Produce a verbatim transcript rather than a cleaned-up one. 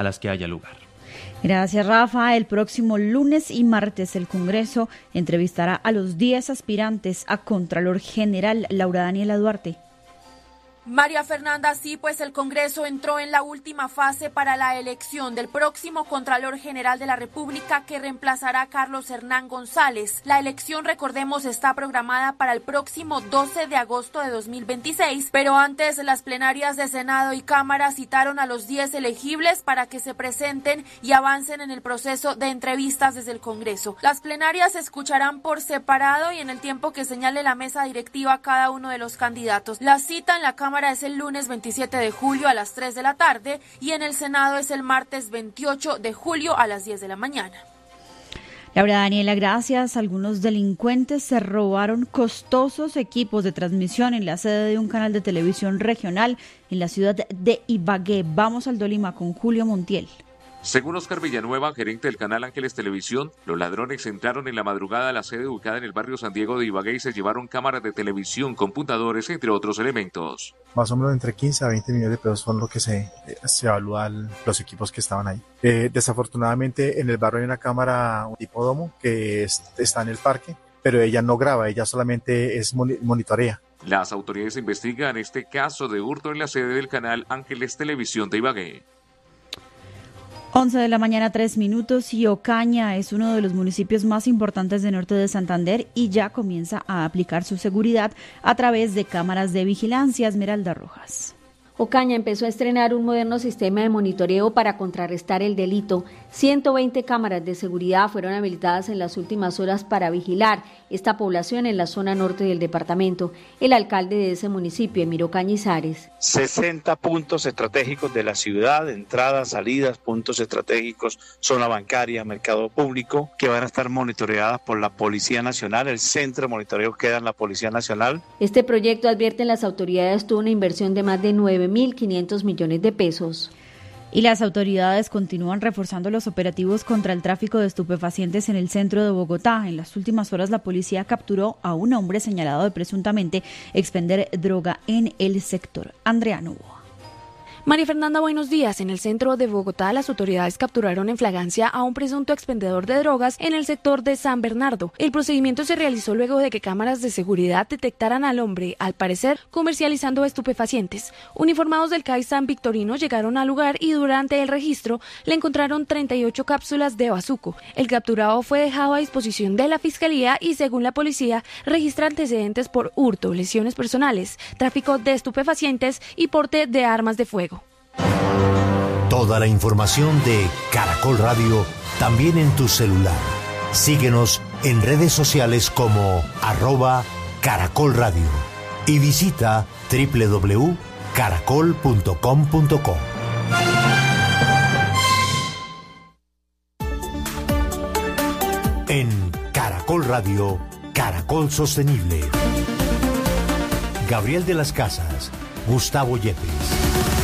a las que haya lugar. Gracias, Rafa. El próximo lunes y martes el Congreso entrevistará a los diez aspirantes a Contralor General. Laura Daniela Duarte. María Fernanda, sí, pues el Congreso entró en la última fase para la elección del próximo Contralor General de la República que reemplazará a Carlos Hernán González. La elección, recordemos, está programada para el próximo doce de agosto de dos mil veintiséis, pero antes las plenarias de Senado y Cámara citaron a los diez elegibles para que se presenten y avancen en el proceso de entrevistas desde el Congreso. Las plenarias se escucharán por separado y en el tiempo que señale la mesa directiva a cada uno de los candidatos. La cita en la Cámara es el lunes veintisiete de julio a las tres de la tarde y en el Senado es el martes veintiocho de julio a las diez de la mañana. Laura Daniela, gracias. Algunos delincuentes se robaron costosos equipos de transmisión en la sede de un canal de televisión regional en la ciudad de Ibagué. Vamos al Tolima con Julio Montiel. Según Oscar Villanueva, gerente del canal Ángeles Televisión, los ladrones entraron en la madrugada a la sede ubicada en el barrio San Diego de Ibagué y se llevaron cámaras de televisión, computadores, entre otros elementos. Más o menos entre quince a veinte millones de pesos son lo que se, se evalúan los equipos que estaban ahí. Eh, desafortunadamente en el barrio hay una cámara tipo domo que es, está en el parque, pero ella no graba, ella solamente es monitorea. Las autoridades investigan este caso de hurto en la sede del canal Ángeles Televisión de Ibagué. once de la mañana, tres minutos, y Ocaña es uno de los municipios más importantes del norte de Santander y ya comienza a aplicar su seguridad a través de cámaras de vigilancia. Esmeralda Rojas. Ocaña empezó a estrenar un moderno sistema de monitoreo para contrarrestar el delito. ciento veinte cámaras de seguridad fueron habilitadas en las últimas horas para vigilar esta población en la zona norte del departamento. El alcalde de ese municipio, Emiro Cañizares. sesenta puntos estratégicos de la ciudad, entradas, salidas, puntos estratégicos, zona bancaria, mercado público, que van a estar monitoreadas por la Policía Nacional. El centro de monitoreo queda en la Policía Nacional. Este proyecto, advierten las autoridades, tuvo una inversión de más de nueve mil quinientos millones de pesos. Y las autoridades continúan reforzando los operativos contra el tráfico de estupefacientes en el centro de Bogotá. En las últimas horas la policía capturó a un hombre señalado de presuntamente expender droga en el sector. Andrea Novoa. María Fernanda, buenos días. En el centro de Bogotá, las autoridades capturaron en flagrancia a un presunto expendedor de drogas en el sector de San Bernardo. El procedimiento se realizó luego de que cámaras de seguridad detectaran al hombre, al parecer, comercializando estupefacientes. Uniformados del C A I San Victorino llegaron al lugar y durante el registro le encontraron treinta y ocho cápsulas de bazuco. El capturado fue dejado a disposición de la Fiscalía y, según la policía, registra antecedentes por hurto, lesiones personales, tráfico de estupefacientes y porte de armas de fuego. Toda la información de Caracol Radio también en tu celular. Síguenos en redes sociales como arroba Caracol Radio y visita doble u doble u doble u punto caracol punto com punto co. En Caracol Radio, Caracol Sostenible. Gabriel de las Casas, Gustavo Yepes.